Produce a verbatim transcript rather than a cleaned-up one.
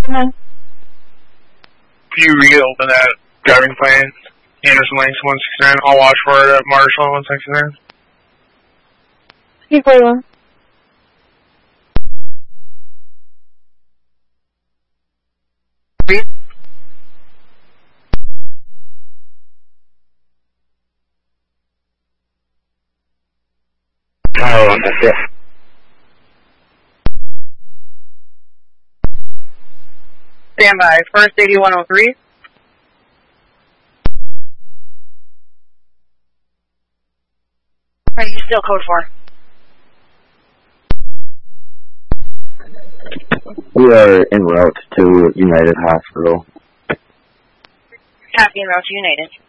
sixty-nine. Can you reopen that driving plan? Anderson Lanes one sixty-nine. I'll watch for it at Marshall one sixty-nine. Keep going. Oh, that's it. Stand by. First eighty-one oh three. Are you still code four? We are en route to United Hospital. Copy en route to United.